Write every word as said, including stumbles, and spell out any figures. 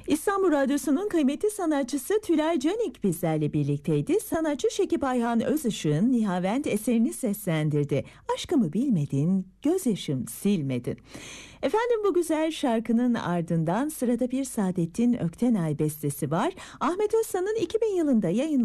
İstanbul Radyosu'nun kıymetli sanatçısı Tülay Canik bizlerle birlikteydi. Sanatçı Şekip Ayhan Özışık'ın Nihavent eserini seslendirdi. Aşkımı bilmedin, gözyaşım silmedin. Efendim, bu güzel şarkının ardından sırada bir Saadettin Öktenay bestesi var. Ahmet Özsan'ın iki bin yılında yayınladığı